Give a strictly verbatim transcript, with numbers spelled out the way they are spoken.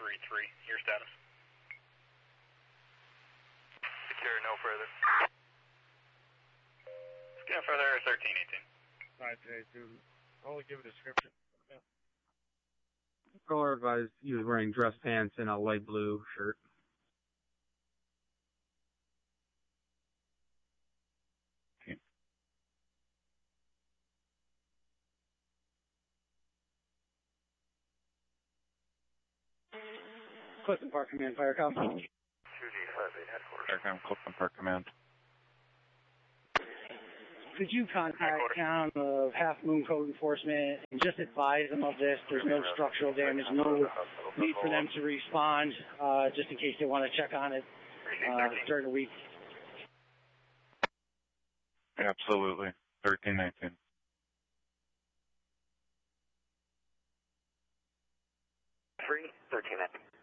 three three. Your status? Secure, no further. Scan further, thirteen eighteen. five J two. Only give a description. Yeah. Caller advised he was wearing dress pants and a light blue shirt. Okay. Clifton Park Command, Firecom. two G five eight headquarters. Firecom, Clifton Park Command. Could you contact town of Half Moon Code Enforcement and just advise them of this? There's no structural damage, no need for them to respond, uh, just in case they want to check on it uh, during the week. Absolutely. thirteen nineteen. Three, thirteen nineteen.